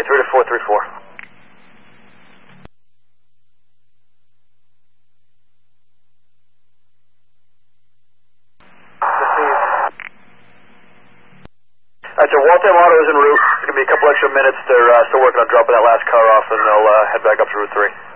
3 to 434. Alright, so Waltham Auto is en route. It's going to be a couple extra minutes. They're still working on dropping that last car off, and they'll head back up to Route 3.